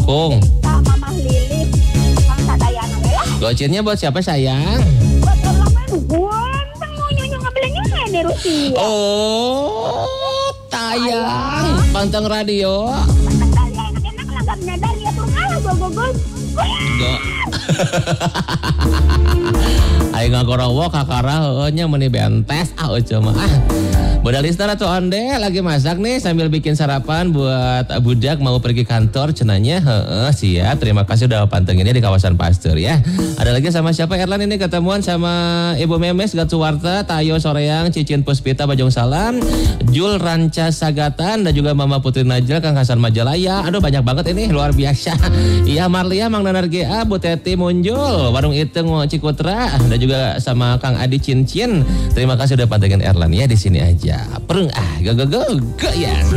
Kung. Mamah Lilis, Kang Sadayana lah. Gocinnya buat siapa sayang? Buat orang Melbourne, Bang mau nyonya ngambilnya di Rusia. Oh, tayang. Panteng radio. Pantang dali enak-enak langgapnya dari ya tuh ngalah gol. Go. Ayo ngagorowo kakara heunya meuni bentes mah. Budak listener atau onde lagi masak nih sambil bikin sarapan buat budak mau pergi kantor cenanya. Siap. Terima kasih udah pantenginnya di kawasan Pasteur ya. Ada lagi sama siapa Erlan ini ketemuan sama Ibu Memes Gatsuwarta, Tayo Soreang, Cicin Puspita Bajong Salam, Jul Ranca Sagatan dan juga Mama Putri Najla, Kang Hasan Majalaya. Aduh banyak banget ini luar biasa. Iya Marlia, Mang Nanar GA, Bu Teti Munjul, Warung Iteng Cikutra dan juga sama Kang Adi Cincin. Terima kasih udah pantengin Erlan ya di sini aja. Perung go ya.